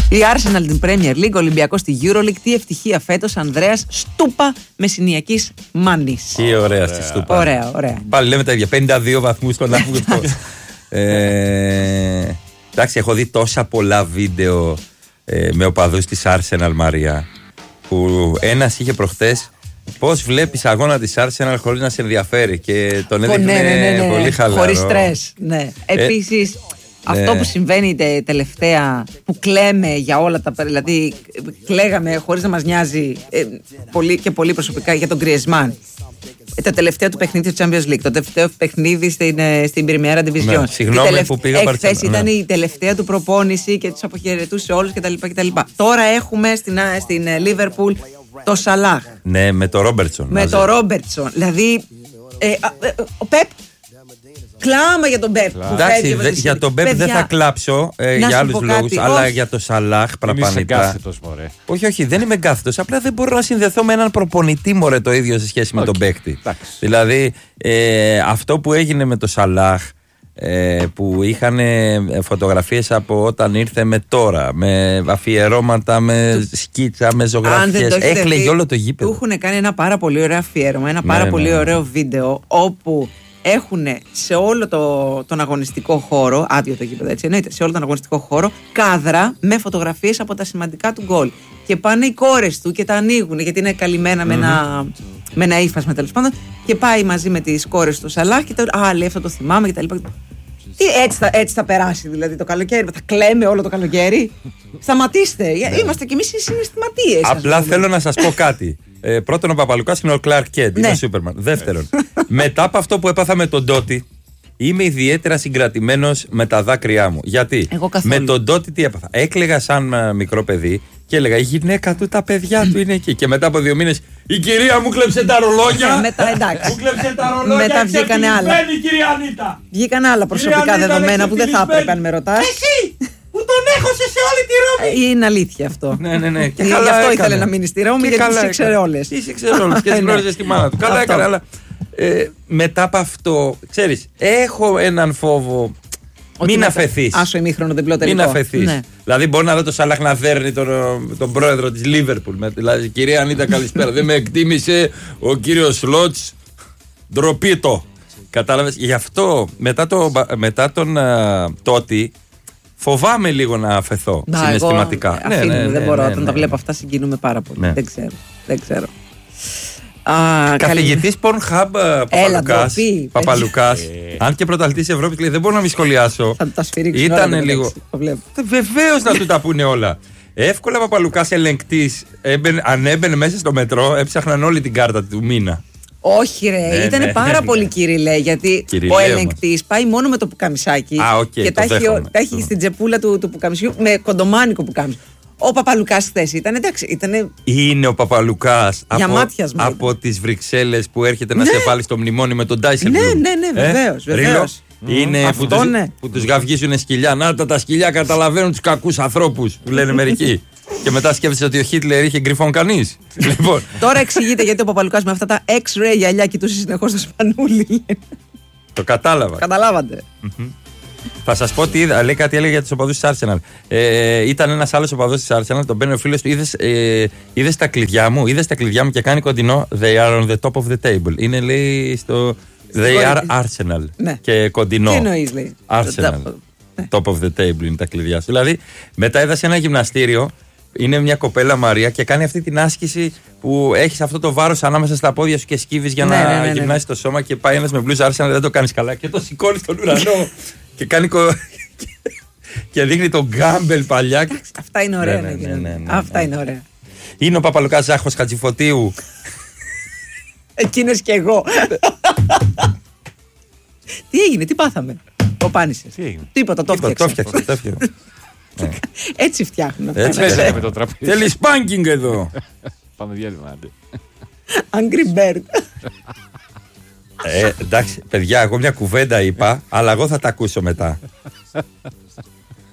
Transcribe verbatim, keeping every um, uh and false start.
Η Arsenal την Premier League, Ολυμπιακός στη EuroLeague. Τι ευτυχία φέτος, Ανδρέας Στούπα Μεσσηνιακής Μάνης. Τι ωραία στη Στούπα. Ωραία, ωραία. Πάλι λέμε τα ίδια. πενήντα δύο βαθμούς στον Αύγουστο. ε, εντάξει, έχω δει τόσα πολλά βίντεο ε, με οπαδούς της Arsenal, Μαρία. Που ένας είχε προχτές. Πώς βλέπεις αγώνα της Arsenal χωρίς να σε ενδιαφέρει, και τον έδειχνε ναι, ναι, ναι, ναι. πολύ χαλαρό. Χωρίς στρες, ναι. Ε, Επίσης, αυτό ναι. που συμβαίνει τε, τελευταία, που κλαίμε για όλα τα. Δηλαδή, κλαίγαμε χωρίς να μας νοιάζει ε, πολύ και πολύ προσωπικά για τον Griezmann. Τα τελευταία του παιχνίδια του Champions League, το τελευταίο παιχνίδι στην, στην Primera Division. Ναι, συγγνώμη τελευ... που πήγα Εχθές ήταν ναι. η τελευταία του προπόνηση και τους αποχαιρετούσε όλους κτλ. κτλ. Τώρα έχουμε στην, στην Liverpool το Σαλάχ. Ναι, με το Ρόμπερτσον. Με το Ρόμπερτσον. Δηλαδή, ε, ε, ε, ο Πεπ. Κλάμα για τον Πεπ. Εντάξει, δε, για τον Πεπ δεν θα κλάψω ε, για άλλους λόγους, αλλά για το Σαλάχ παραπανητά. Όχι, όχι, δεν είμαι εγκάθετος. Απλά δεν μπορώ να συνδεθώ με έναν προπονητή, μωρέ, το ίδιο σε σχέση okay. με τον παίκτη. Δηλαδή, ε, αυτό που έγινε με το Σαλάχ, ε, που είχαν φωτογραφίες από όταν ήρθε με τώρα, με αφιερώματα, με σκίτσα, με ζωγραφίες. Έκλαιγε όλο το γήπεδο. Του έχουν κάνει ένα πάρα πολύ ωραίο αφιέρωμα, ένα πάρα ναι, πολύ ναι, ναι. ωραίο βίντεο, όπου έχουν σε όλο το, τον αγωνιστικό χώρο, άδειο το γήπεδο έτσι εννοείται, σε όλο τον αγωνιστικό χώρο, κάδρα με φωτογραφίες από τα σημαντικά του γκολ. Και πάνε οι κόρες του και τα ανοίγουν, γιατί είναι καλυμμένα mm-hmm. με, ένα, με ένα ύφασμα τέλος πάντων. Και πάει μαζί με τις κόρες του Σαλάχ και το, α, λέει, αυτό το θυμάμαι και τα λοιπά. Τι, έτσι, θα, έτσι θα περάσει δηλαδή το καλοκαίρι, θα κλαίμε όλο το καλοκαίρι. Σταματήστε, είμαστε κι εμείς συναισθηματίες. Απλά θέλω να σας πω κάτι. Ε, πρώτον, ο Παπαλουκάς είναι ο Κλάρκ Κέντ, είναι ο Σούπερμαν. Δεύτερον, μετά από αυτό που έπαθα με τον Ντότι, είμαι ιδιαίτερα συγκρατημένος με τα δάκρυά μου. Γιατί με τον Ντότι τι έπαθα? Έκλαιγα σαν uh, μικρό παιδί και έλεγα: η γυναίκα του, τα παιδιά του είναι εκεί. Και μετά από δύο μήνες, η κυρία μου κλέψε τα ρολόγια. Μετά, εντάξει. Μου κλέψε τα ρολόγια. Μετά βγήκανε άλλα. Βγήκαν άλλα προσωπικά δεδομένα που δεν θα έπρεπε, αν με ρωτάς. Εσύ! Που τον έχωσε σε όλη τη Ρώμη! Είναι αλήθεια αυτό. Ναι, ναι, ναι. Και γι' αυτό ήθελε να μείνει στη Ρώμη, γιατί τις ήξερε όλες. Τις ήξερε όλες και τις γνώριζε στη μάνα του. Καλά έκανε, αλλά μετά από αυτό, ξέρεις, έχω έναν φόβο. Μην αφαιθείς. Άσο ημίχρονο διπλό τελικό. Μην αφαιθείς. Δηλαδή, μπορεί να δω το Σαλάχ να δέρνει τον πρόεδρο της Λίβερπουλ. Δηλαδή, κυρία Ανίτα, καλησπέρα. Δεν με εκτίμησε ο κύριος Λότς. Ντροπή το. Κατάλαβες. Γι' αυτό μετά τον Τότι. Φοβάμαι λίγο να αφαιθώ να, συναισθηματικά. Εγώ, ναι, ναι, ναι, δεν μπορώ. Ναι, όταν ναι, τα βλέπω αυτά συγκινούμε πάρα πολύ. Ναι. Δεν ξέρω. Δεν ξέρω. Καθηγητής Pornhub Παπαλουκάς. Παπαλουκάς. Αν και πρωταθλητής Ευρώπης, λέει, δεν μπορώ να μην σχολιάσω. Θα τα σφυρίξουν. Ήταν λίγο. Βεβαίως να του τα πούνε όλα. Εύκολα Παπαλουκάς ελεγκτής. Αν έμπαινε μέσα στο μετρό, έψαχναν όλη την κάρτα του μήνα. Όχι, ρε, ναι, ήταν ναι, πάρα ναι, πολύ Κυριλέ, γιατί Κυριλέ, ο ελεγκτής πάει μόνο με το πουκαμισάκι Α, okay, και τα έχει, τα έχει στην τσεπούλα του, του πουκαμισιού με κοντομάνικο πουκάμισο. Ο Παπαλουκάς χθες ήταν, εντάξει, ήτανε... Είναι ο Παπαλουκάς από, από τις Βρυξέλλες που έρχεται ναι. να σε βάλει στο μνημόνι με τον Ντάισελμπλουμ. Ναι, ναι, ναι, βεβαίως, ε? βεβαίως. Mm. Είναι Αυτό, που, τους, ναι. που τους γαυγίζουν σκυλιά. Να τα, τα σκυλιά καταλαβαίνουν τους κακούς ανθρώπους που λένε μερικοί. Και μετά σκέφτεσαι ότι ο Χίτλερ είχε γκριφόν κανείς. Λοιπόν. Τώρα εξηγείται γιατί ο Παπαλουκάς με αυτά τα X-ray γυαλιά κοιτούσε συνεχώς το σπανούλι. Το κατάλαβα. Καταλάβατε. Mm-hmm. Θα σας πω τι είδα. Λέει κάτι, έλεγε για τους οπαδούς της Arsenal. Ε, ήταν ένας άλλος οπαδός της Arsenal, τον παίρνει ο φίλος του. Είδες, ε, είδες τα κλειδιά μου, είδες τα κλειδιά μου και κάνει κοντινό. They are on the top of the table. Είναι, λέει, στο. They are Arsenal. Ναι. Και κοντινό. Τι εννοείς, λέει? Arsenal. Top of the table είναι τα κλειδιά σου. Δηλαδή, μετά είδα σε ένα γυμναστήριο. Είναι μια κοπέλα Μαρία και κάνει αυτή την άσκηση που έχεις αυτό το βάρος ανάμεσα στα πόδια σου και σκύβεις για ναι, να ναι, ναι, ναι. γυμνάσεις το σώμα και πάει ένας με μπλούζα Arsenal, δεν το κάνεις καλά και το σηκώνει στον ουρανό και κάνει κο... και δείχνει τον Γκάμπελ παλιά. Αυτά είναι ωραία. Ναι, ναι, ναι, ναι, ναι, ναι. Αυτά είναι ωραία. Είναι ο Παπαλουκάς Ζάχος Χατζηφωτίου. Εκείνος και εγώ. Τι έγινε, τι πάθαμε? Το πάνησες? Τίποτα, το φτιάξε. Έτσι φτιάχνουν. Έτσι με το τραπέζι. Θέλει σπάνκινγκ εδώ. Πάμε διάλειμμα. Angry Bird. Ε, εντάξει, παιδιά, εγώ μια κουβέντα είπα, αλλά εγώ θα τα ακούσω μετά.